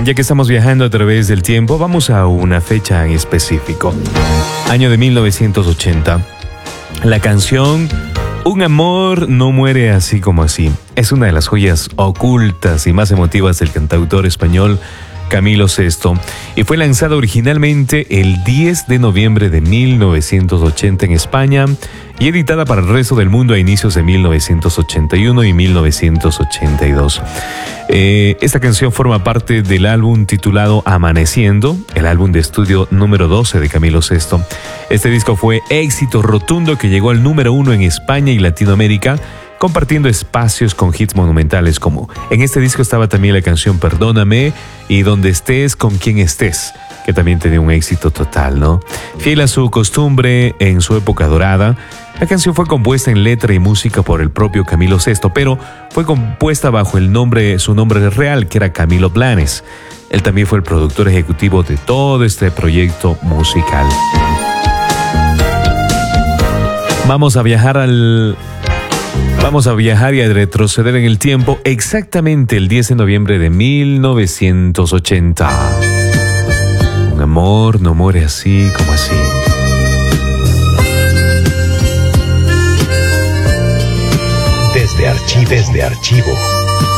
Ya que estamos viajando a través del tiempo, vamos a una fecha en específico. Año de 1980. La canción Un amor no muere así como así es una de las joyas ocultas y más emotivas del cantautor español Camilo Sesto, y fue lanzada originalmente el 10 de noviembre de 1980 en España y editada para el resto del mundo a inicios de 1981 y 1982. Esta canción forma parte del álbum titulado Amaneciendo, el álbum de estudio número 12 de Camilo Sesto. Este disco fue éxito rotundo que llegó al número 1 en España y Latinoamérica, compartiendo espacios con hits monumentales como en este disco estaba también la canción Perdóname y Donde estés, con quien estés, que también tenía un éxito total, ¿no? Fiel a su costumbre en su época dorada, la canción fue compuesta en letra y música por el propio Camilo Sesto, pero fue compuesta bajo su nombre real, que era Camilo Blanes. Él también fue el productor ejecutivo de todo este proyecto musical. Vamos a viajar y a retroceder en el tiempo exactamente el 10 de noviembre de 1980. Un amor no muere así como así. Desde archivo.